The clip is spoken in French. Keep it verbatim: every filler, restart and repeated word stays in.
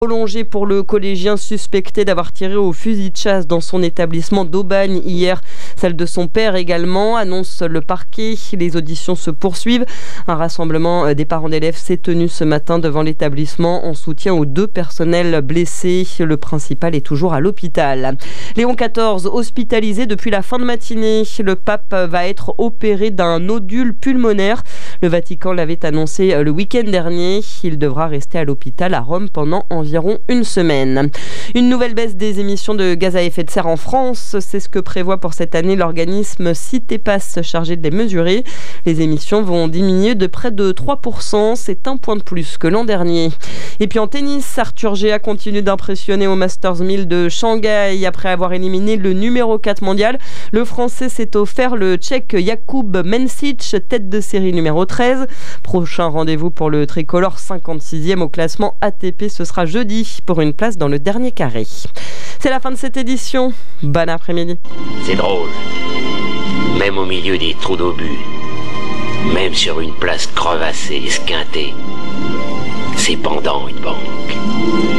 Prolongé pour le collégien suspecté d'avoir tiré au fusil de chasse dans son établissement d'Aubagne hier. Celle de son père également, annonce le parquet. Les auditions se poursuivent. Un rassemblement des parents d'élèves s'est tenu ce matin devant l'établissement en soutien aux deux personnels blessés. Le principal est toujours à l'hôpital. Léon quatorze, hospitalisé depuis la fin de matinée. Le pape va être opéré d'un nodule pulmonaire. Le Vatican l'avait annoncé le week-end dernier. Il devra rester à l'hôpital à Rome pendant environ une semaine. Une nouvelle baisse des émissions de gaz à effet de serre en France, c'est ce que prévoit pour cette année l'organisme Citepass chargé de les mesurer. Les émissions vont diminuer de près de trois pour cent, c'est un point de plus que l'an dernier. Et puis en tennis, Arthur Gea continue d'impressionner au Masters mille de Shanghai. Après avoir éliminé le numéro quatre mondial, le Français s'est offert le Tchèque Jakub Mencic, tête de série numéro treize. Prochain rendez-vous pour le tricolore, cinquante-sixième au classement A T P, ce sera jeudi pour une place dans le dernier carré. C'est la fin de cette édition. Bon après-midi. C'est drôle. Même au milieu des trous d'obus, même sur une place crevassée, esquintée, c'est pendant une banque.